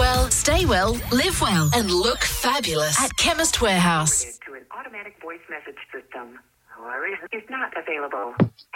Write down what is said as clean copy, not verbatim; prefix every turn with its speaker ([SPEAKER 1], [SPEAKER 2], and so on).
[SPEAKER 1] well, stay well, live well, and look fabulous at Chemist Warehouse.
[SPEAKER 2] To an automatic voice message system. However, is not available.